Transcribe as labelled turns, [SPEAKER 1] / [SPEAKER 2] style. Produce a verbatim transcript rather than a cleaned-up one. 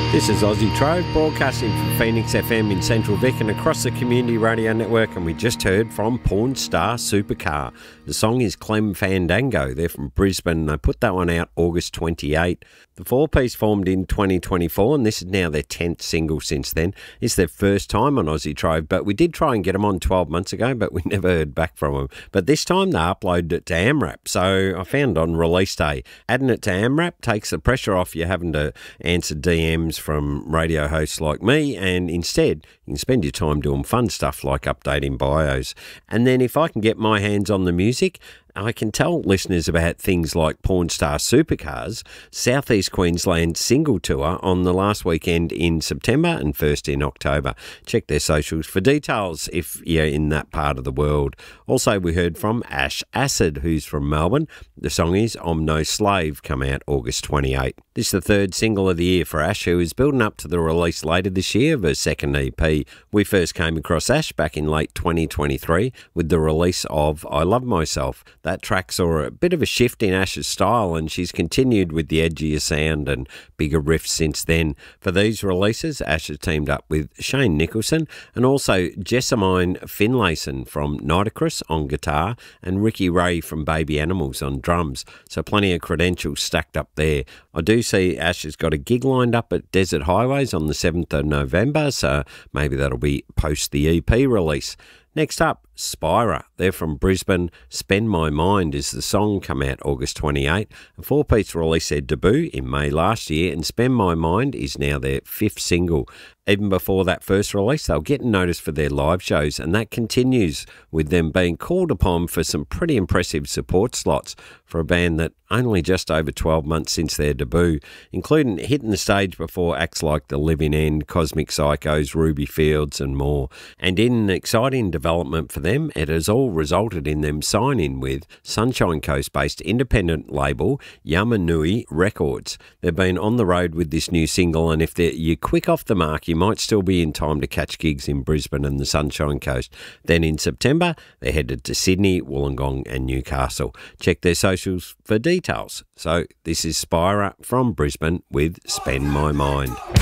[SPEAKER 1] This is Aussie Trove, broadcasting from Phoenix F M in Central Vic and across the Community Radio Network, and we just heard from Porn Star Supercar. The song is Clem Fandango. They're from Brisbane. They put that one out August twenty-eighth. The four-piece formed in twenty twenty-four, and this is now their tenth single since then. It's their first time on Aussie Trove, but we did try and get them on twelve months ago, but we never heard back from them. But this time they uploaded it to AMRAP, so I found on release day. Adding it to AMRAP takes the pressure off you having to answer D Ms from radio hosts like me, and instead you can spend your time doing fun stuff like updating bios. And then if I can get my hands on the music, I can tell listeners about things like Porn Star Supercars, Southeast Queensland single tour on the last weekend in September and first in October. Check their socials for details if you're in that part of the world. Also, we heard from Ash Acid, who's from Melbourne. The song is I'm No Slave, come out August twenty-eighth. This is the third single of the year for Ash, who is building up to the release later this year of her second E P. We first came across Ash back in late twenty twenty-three with the release of I Love Myself. That track saw a bit of a shift in Ash's style, and she's continued with the edgier sound and bigger riffs since then. For these releases, Ash has teamed up with Shane Nicholson and also Jessamine Finlayson from Nitocris on guitar and Ricky Ray from Baby Animals on drums. So plenty of credentials stacked up there. I do see Ash has got a gig lined up at Desert Highways on the seventh of November, so maybe that'll be post the E P release. Next up, Spira. They're from Brisbane. Spend My Mind is the song, come out August twenty-eighth. A four-piece released their debut in May last year, and Spend My Mind is now their fifth single. Even before that first release, they were getting noticed for their live shows, and that continues with them being called upon for some pretty impressive support slots for a band that only just over twelve months since their debut, including hitting the stage before acts like The Living End, Cosmic Psychos, Ruby Fields and more. And in an exciting development for them, it has all resulted in them signing with Sunshine Coast-based independent label Yamanui Records. They've been on the road with this new single, and if you're quick off the mark, you might still be in time to catch gigs in Brisbane and the Sunshine Coast. Then in September, they're headed to Sydney, Wollongong and Newcastle. Check their socials for details. So this is Spira from Brisbane with Spend My Mind.